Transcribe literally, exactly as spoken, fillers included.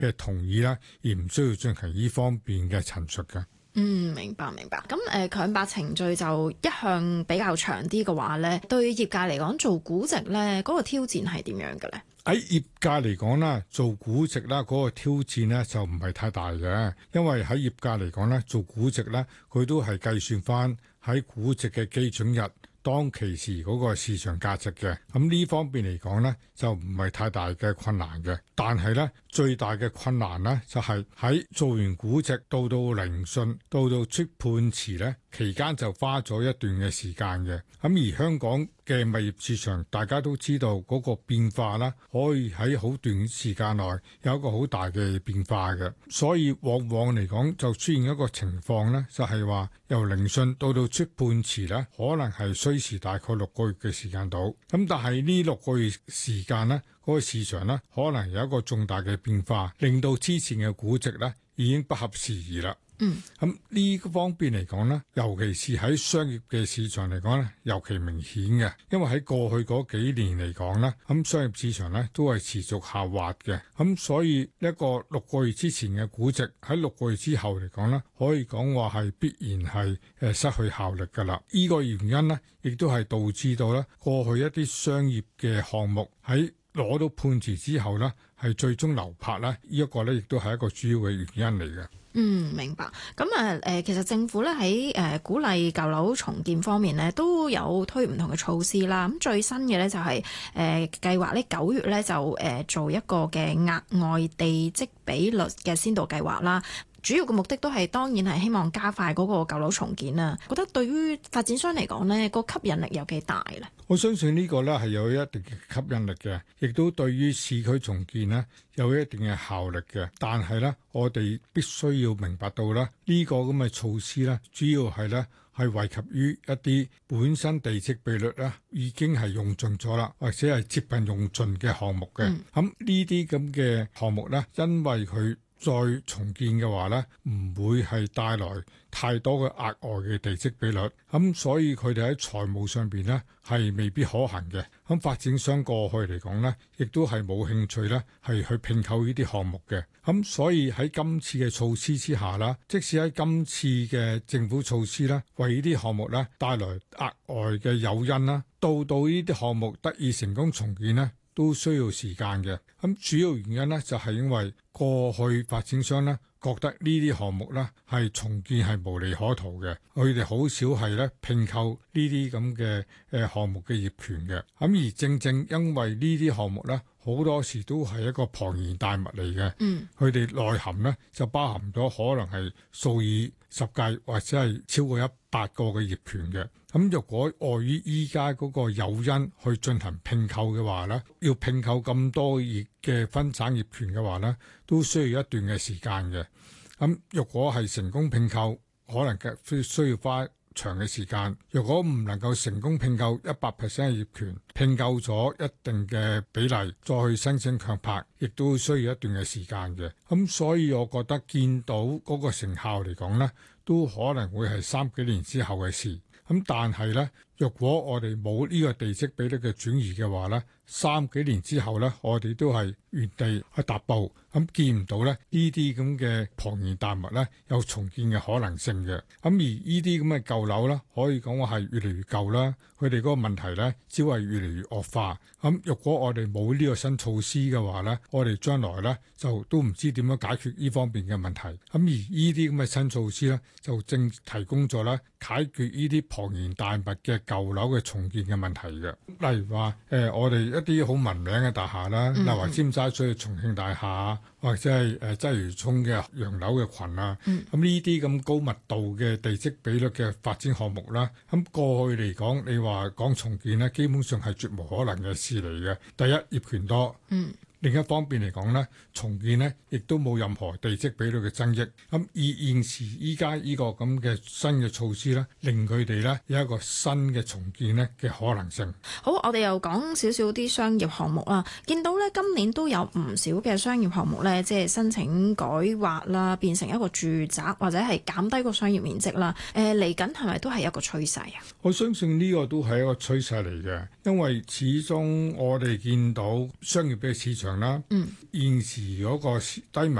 嘅同意啦，而唔需要進行呢方面嘅陳述嘅。 嗯，明白明白。咁誒、呃、強拍程序就一向比較長啲嘅話咧，對業界嚟講做估值咧嗰個挑戰係點樣嘅咧？ 喺業界嚟講啦，做估值啦嗰個挑戰咧就唔係太大嘅，因為喺業界嚟講咧，做估值咧佢都係計算翻喺估值嘅基準日當其時嗰個市場價值嘅。咁呢方面嚟講咧就唔係太大嘅困難嘅。但係咧最大嘅困難咧就係喺做完估值到到聆訊到到出判詞咧期間就花咗一段嘅時間嘅。咁而香港嘅物業市場大家都知道嗰個變化啦，可以喺好短時間內有一個好大嘅變化嘅，所以往往嚟講就出現一個情況咧，就係話由聆訊到到出判詞咧，可能係需時大概六個月嘅時間到。咁但係呢六個月時間咧，嗰個市場咧可能有一個重大嘅變化，令到之前嘅估值咧已經不合時宜啦。 嗯， 咁呢個方面嚟講呢，尤其是喺商業嘅市場嚟講呢，尤其明顯嘅，因為喺過去嗰幾年嚟講呢，咁商業市場呢都係持續下滑嘅，咁所以一個六個月之前嘅估值喺六個月之後嚟講呢，可以講話係必然係誒失去效力㗎啦。呢個原因呢，亦都係導致到呢過去一啲商業嘅項目喺攞到判詞之後呢，係最終流拍啦。呢一個呢，亦都係一個主要嘅原因嚟嘅。 嗯，明白。咁啊，誒，其實政府咧喺誒鼓勵舊樓重建方面咧，都有推唔同嘅措施啦。咁最新嘅咧就係誒計劃呢九月咧就誒做一個嘅額外地積比率嘅先導計劃啦。主要嘅目的都係當然係希望加快嗰個舊樓重建啦。覺得對於發展商嚟講呢個吸引力有幾大咧？ 我相信呢個呢係有一定嘅吸引力嘅，亦都對於市區重建呢有一定嘅效力嘅。但係呢，我哋必須要明白到啦，呢個咁嘅措施呢，主要係呢係惠及於一啲本身地積比率呢已經係用盡咗啦，或者係接近用盡嘅項目嘅。咁呢啲咁嘅項目呢，因為佢再重建嘅話呢，唔會係帶來太多嘅額外嘅地積比率，咁所以佢哋喺財務上邊呢係未必可行嘅。咁發展商過去嚟講呢，亦都係冇興趣呢係去併購呢啲項目嘅。咁所以喺今次嘅措施之下啦，即使喺今次嘅政府措施呢，為呢啲項目呢帶來額外嘅誘因啦，到到呢啲項目得以成功重建呢，都需要時間嘅。咁主要原因呢，就係因為過去發展商呢覺得呢啲項目呢係重建係無利可圖嘅，佢哋好少係咧併購呢啲咁嘅誒項目嘅業權嘅。咁而正正因為呢啲項目呢，好多時都係一個龐然大物嚟嘅， 嗯， 佢哋內含呢就包含咗可能係數以十計或者係超過一百個嘅業權嘅。咁若果礙於依家嗰個誘因去進行併購嘅話呢，要併購咁多業嘅分散業權嘅話呢，都需要一段嘅時間嘅。咁若果係成功併購，可能嘅需要花長嘅時間。若果唔能夠成功併購一百 percent 嘅業權，併購咗一定嘅比例，再去申請強拍，亦都需要一段嘅時間嘅。咁所以我覺得見到嗰個成效嚟講呢，都可能會係三幾年之後嘅事。咁但係呢，若果我哋冇呢個地積比率嘅轉移嘅話呢，三幾年之後呢，我哋都係原地去踏步，咁見唔到咧呢啲咁嘅龐然大物呢有重建嘅可能性嘅。咁而呢啲咁嘅舊樓呢，可以講話係越嚟越舊啦，佢哋嗰個問題呢只會係越嚟越惡化。咁若果我哋冇呢個新措施嘅話呢，我哋將來呢就都唔知點樣解決呢方面嘅問題。咁而呢啲咁嘅新措施呢，就正提供咗咧解決呢啲龐然大物嘅舊樓嘅重建嘅問題嘅。例如話誒、呃，我哋一啲好聞名嘅大廈啦，例如話尖沙咀嘅重慶大廈，或者係誒鰂魚涌嘅洋樓嘅群啊，咁呢啲咁高密度嘅地積比率嘅發展項目啦，咁過去嚟講，你話講重建呢，基本上係絕無可能嘅事嚟嘅。第一，業權多。嗯另一方面嚟講呢，重建呢亦都冇任何地積比率嘅增益。咁以現時依家呢個咁嘅新嘅措施呢，令佢哋呢有一個新嘅重建呢嘅可能性。 好，我哋又講少少啲商業項目啦。見到呢今年都有唔少嘅商業項目呢，即係申請改劃啦，變成一個住宅或者係減低個商業面積啦。誒嚟緊係咪都係一個趨勢啊？ 我相信呢個都係一個趨勢嚟嘅，因為始終我哋見到商業嘅市場場啦。 嗯， 現時嗰個低迷